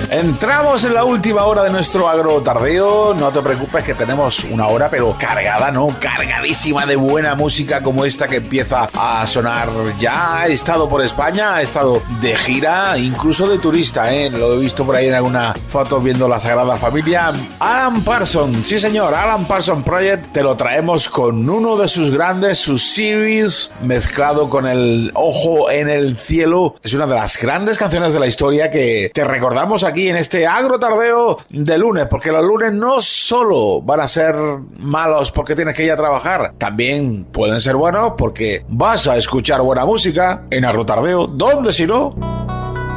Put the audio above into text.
Entramos en la última hora de nuestro agrotardeo. No te preocupes que tenemos una hora pero cargada, ¿no? Cargadísima de buena música como esta que empieza a sonar ya. He estado por España, he estado de gira, incluso de turista, ¿eh? Lo he visto por ahí en alguna foto viendo la Sagrada Familia. Alan Parsons, sí señor, Alan Parsons Project, te lo traemos con uno de sus grandes, sus series, mezclado con el Ojo en el Cielo. Es una de las grandes canciones de la historia que te recordamos aquí en este agrotardeo de lunes, porque los lunes no solo van a ser malos porque tienes que ir a trabajar, también pueden ser buenos porque vas a escuchar buena música en agrotardeo. ¿Dónde si no?